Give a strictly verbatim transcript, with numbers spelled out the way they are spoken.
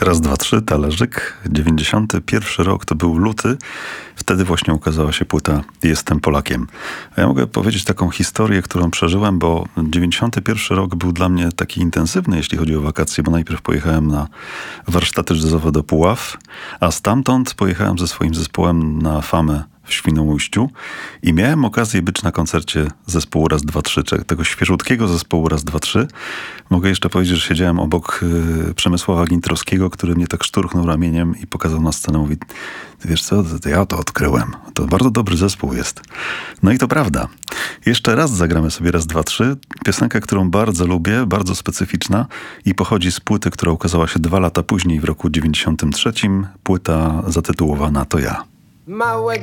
Raz, dwa, trzy, talerzyk. dziewięćdziesiąty pierwszy rok to był luty. Wtedy właśnie ukazała się płyta Jestem Polakiem. A ja mogę powiedzieć taką historię, którą przeżyłem, bo dziewięćdziesiąty pierwszy rok był dla mnie taki intensywny, jeśli chodzi o wakacje, bo najpierw pojechałem na warsztaty jazzowe do Puław, a stamtąd pojechałem ze swoim zespołem na Famę w Świnoujściu i miałem okazję być na koncercie zespołu Raz, dwa, trzy, tego świeżutkiego zespołu Raz, dwa, trzy. Mogę jeszcze powiedzieć, że siedziałem obok y, Przemysława Gintrowskiego, który mnie tak szturchnął ramieniem i pokazał na scenę. Mówi, ty wiesz co, to ja to odkryłem. To bardzo dobry zespół jest. No i to prawda. Jeszcze raz zagramy sobie Raz, dwa, trzy. Piosenkę, którą bardzo lubię, bardzo specyficzna i pochodzi z płyty, która ukazała się dwa lata później, w roku dziewięćdziesiątym trzecim. Płyta zatytułowana To ja. Małe